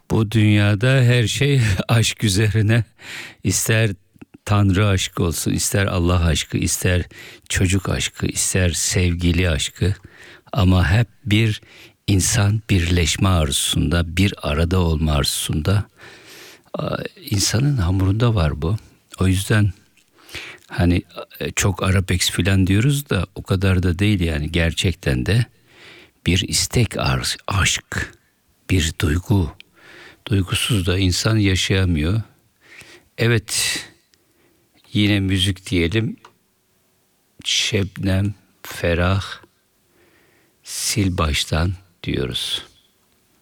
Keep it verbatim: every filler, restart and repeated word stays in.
Bu dünyada her şey aşk üzerine. İster Tanrı aşkı olsun, ister Allah aşkı, ister çocuk aşkı, ister sevgili aşkı. Ama hep bir insan birleşme arzusunda, bir arada olma arzusunda. İnsanın hamurunda var bu. O yüzden hani çok Arapex filan diyoruz da o kadar da değil yani. Gerçekten de bir istek, arz, aşk, bir duygu. Duygusuz da insan yaşayamıyor. Evet, yine müzik diyelim. Şebnem, Ferah, Sil Baştan diyoruz.